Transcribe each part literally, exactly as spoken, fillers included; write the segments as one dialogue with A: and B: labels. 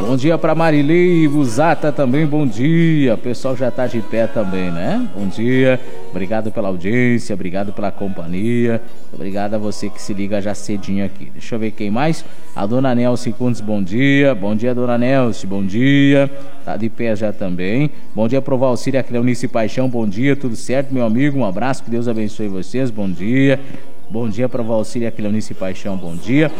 A: Bom dia para Marilei Busata também, bom dia. O pessoal já tá de pé também, né? Bom dia, obrigado pela audiência, obrigado pela companhia, obrigado a você que se liga já cedinho aqui. Deixa eu ver quem mais. A dona Nelce Cundes, bom dia. Bom dia, dona Nelce, bom dia. Tá de pé já também. Bom dia pro Valcíria Cleonice Paixão, bom dia, tudo certo, meu amigo? Um abraço, que Deus abençoe vocês, bom dia. Bom dia para Valcíria Cleonice Paixão, bom dia.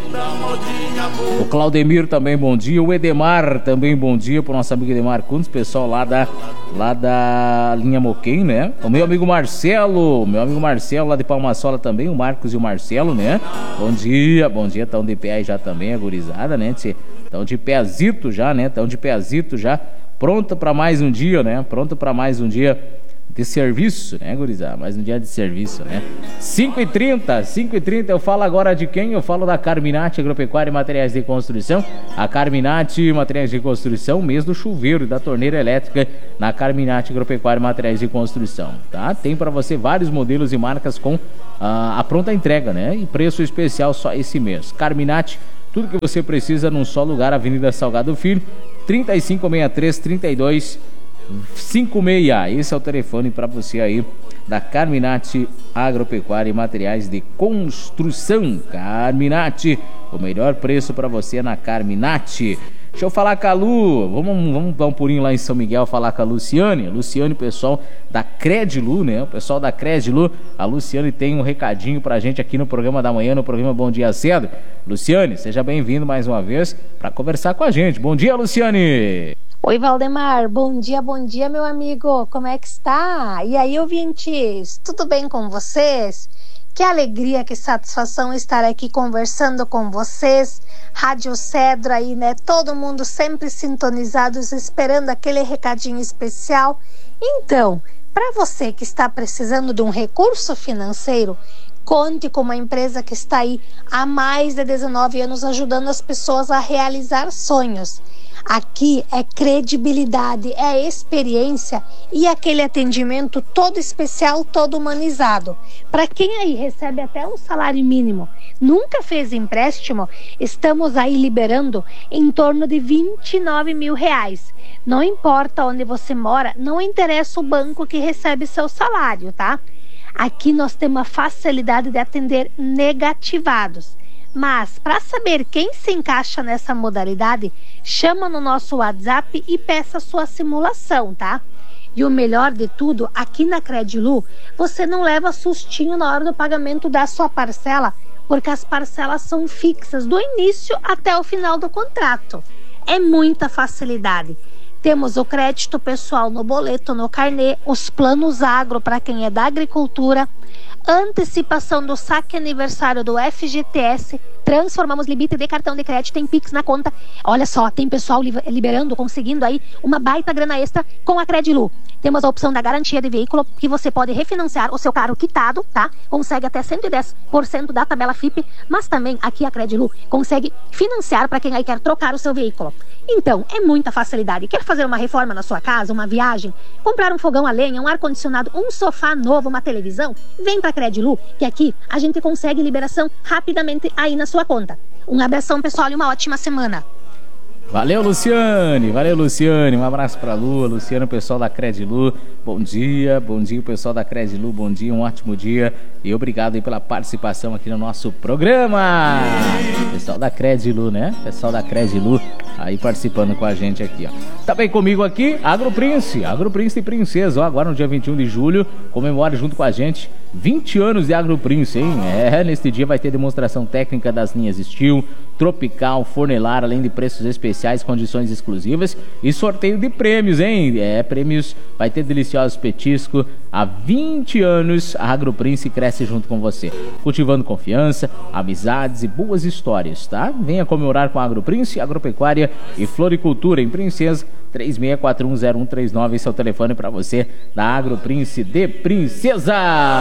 A: O Claudemiro também, bom dia. O Edemar também, bom dia para o nosso amigo Edemar Cundes, pessoal lá da, lá da linha Moquém, né? O meu amigo Marcelo, meu amigo Marcelo lá de Palmasola também, o Marcos e o Marcelo, né? Bom dia, bom dia, estão de pé aí já também, a gurizada, né? Estão de pézito já, né? Estão de pézito já, pronto para mais um dia, né? Pronto para mais um dia de serviço, né, gurizada? Mais um dia de serviço, né? cinco e trinta, cinco e trinta, eu falo agora de quem? Eu falo da Carminati Agropecuária e Materiais de Construção. A Carminati Materiais de Construção, mês do chuveiro e da torneira elétrica na Carminati Agropecuária e Materiais de Construção, tá? Tem para você vários modelos e marcas com ah, a pronta entrega, né? E preço especial só esse mês. Carminati, tudo que você precisa num só lugar, Avenida Salgado Filho, trinta e cinco sessenta e três, trinta e dois cinquenta e seis. Esse é o telefone para você aí da Carminati Agropecuária e Materiais de Construção. Carminati, o melhor preço para você na Carminati. Deixa eu falar com a Lu, vamos, vamos dar um pulinho lá em São Miguel, falar com a Luciane. Luciane, pessoal da Credilu, né? O pessoal da Credilu, a Luciane tem um recadinho pra gente aqui no programa da manhã, no programa Bom Dia Cedo. Luciane, seja bem-vindo mais uma vez para conversar com a gente. Bom dia, Luciane!
B: Oi, Valdemar, bom dia, bom dia, meu amigo, como é que está? E aí, ouvintes, tudo bem com vocês? Que alegria, que satisfação estar aqui conversando com vocês. Rádio Cedro aí, né? Todo mundo sempre sintonizados, esperando aquele recadinho especial. Então, para você que está precisando de um recurso financeiro, conte com uma empresa que está aí há mais de dezenove anos ajudando as pessoas a realizar sonhos. Aqui é credibilidade, é experiência e aquele atendimento todo especial, todo humanizado. Para quem aí recebe até um salário mínimo, nunca fez empréstimo, estamos aí liberando em torno de vinte e nove mil reais. Não importa onde você mora, não interessa o banco que recebe seu salário, tá? Aqui nós temos a facilidade de atender negativados. Mas, para saber quem se encaixa nessa modalidade, chama no nosso WhatsApp e peça sua simulação, tá? E o melhor de tudo, aqui na Credilu, você não leva sustinho na hora do pagamento da sua parcela, porque as parcelas são fixas do início até o final do contrato. É muita facilidade. Temos o crédito pessoal no boleto, no carnê, os planos agro para quem é da agricultura, antecipação do saque aniversário do F G T S, transformamos limite de cartão de crédito em Pix na conta. Olha só, tem pessoal liberando, conseguindo aí uma baita grana extra com a Credilu. Temos a opção da garantia de veículo, que você pode refinanciar o seu carro quitado, tá? Consegue até cento e dez por cento da tabela F I P, mas também aqui a Credilu consegue financiar para quem aí quer trocar o seu veículo. Então, é muita facilidade. Quer fazer uma reforma na sua casa, uma viagem, comprar um fogão a lenha, um ar-condicionado, um sofá novo, uma televisão? Vem para a Credilu, que aqui a gente consegue liberação rapidamente aí na sua conta. Um abração, pessoal, e uma ótima semana.
A: Valeu, Luciane, valeu, Luciane, um abraço pra Lu, Luciano, pessoal da Credilu, bom dia, bom dia, pessoal da Credilu, bom dia, um ótimo dia e obrigado aí pela participação aqui no nosso programa. Pessoal da Credilu, né? Pessoal da Credilu aí participando com a gente aqui, ó. Também comigo aqui, Agroprince, Agroprince e Princesa, ó, agora no dia vinte e um de julho, comemora junto com a gente vinte anos de Agroprince, hein? É, neste dia vai ter demonstração técnica das linhas Steel, Tropical, Fornelar, além de preços especiais, condições exclusivas e sorteio de prêmios, hein? É, prêmios, vai ter deliciosos petiscos. Há vinte anos a Agroprince cresce junto com você, cultivando confiança, amizades e boas histórias, tá? Venha comemorar com a Agroprince, Agropecuária e Floricultura em Princesa. três seis quatro um zero um três nove, esse é o telefone para você da Agroprince de Princesa.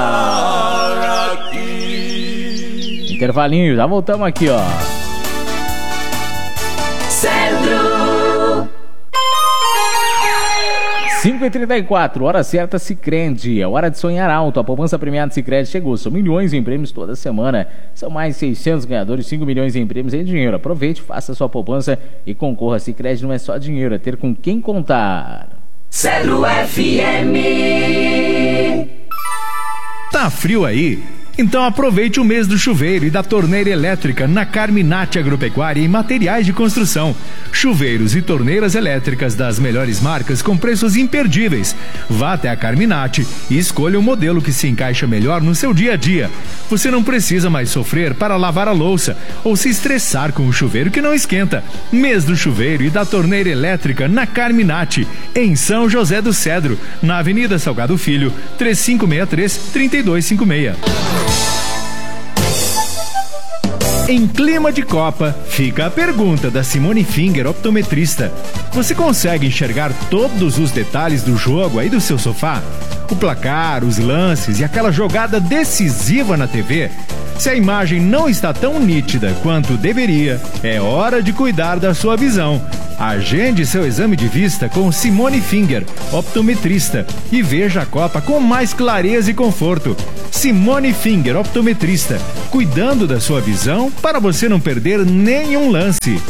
A: Intervalinho, já voltamos aqui, ó.
C: Centro
A: cinco e trinta e quatro, hora certa Sicredi, é hora de sonhar alto. A poupança premiada Sicredi chegou, são milhões em prêmios toda semana. São mais de seiscentos ganhadores, cinco milhões em prêmios em dinheiro. Aproveite, faça sua poupança e concorra. Sicredi não é só dinheiro, é ter com quem contar.
C: Cedro F M.
D: Tá frio aí? Então aproveite o mês do chuveiro e da torneira elétrica na Carminati Agropecuária e Materiais de Construção. Chuveiros e torneiras elétricas das melhores marcas com preços imperdíveis. Vá até a Carminati e escolha o modelo que se encaixa melhor no seu dia a dia. Você não precisa mais sofrer para lavar a louça ou se estressar com o chuveiro que não esquenta. Mês do chuveiro e da torneira elétrica na Carminati, em São José do Cedro, na Avenida Salgado Filho, três cinco seis três, três dois cinco seis. Em clima de Copa, fica a pergunta da Simone Finger, optometrista. Você consegue enxergar todos os detalhes do jogo aí do seu sofá? O placar, os lances e aquela jogada decisiva na T V? Se a imagem não está tão nítida quanto deveria, é hora de cuidar da sua visão. Agende seu exame de vista com Simone Finger, optometrista, e veja a Copa com mais clareza e conforto. Simone Finger, optometrista, cuidando da sua visão para você não perder nenhum lance.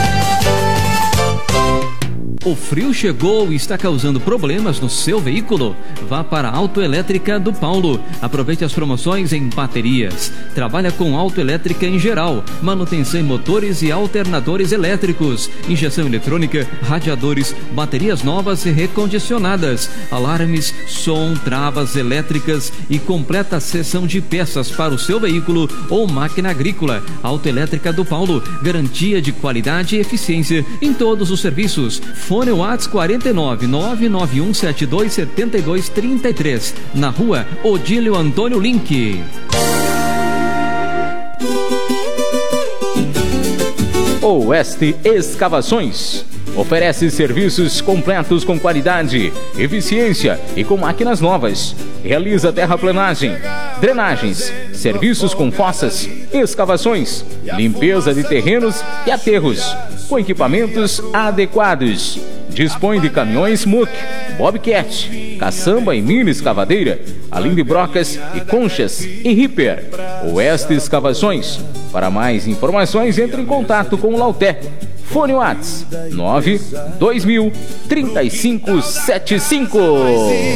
E: O frio chegou e está causando problemas no seu veículo? Vá para a Autoelétrica do Paulo. Aproveite as promoções em baterias. Trabalha com autoelétrica em geral, manutenção em motores e alternadores elétricos, injeção eletrônica, radiadores, baterias novas e recondicionadas, alarmes, som, travas elétricas e completa seção de peças para o seu veículo ou máquina agrícola. Autoelétrica do Paulo, garantia de qualidade e eficiência em todos os serviços. Fone WhatsApp quarenta e nove, nove nove um sete dois sete dois três três, na rua Odílio Antônio Link.
A: Oeste Escavações oferece serviços completos com qualidade, eficiência e com máquinas novas. Realiza terraplanagem, drenagens, serviços com fossas, escavações, limpeza de terrenos e aterros, com equipamentos adequados. Dispõe de caminhões Muck, Bobcat, caçamba e mini escavadeira, além de brocas e conchas e Ripper. Oeste Escavações. Para mais informações, entre em contato com o Lauté. Fone WhatsApp nove dois mil, trinta e cinco setenta e cinco.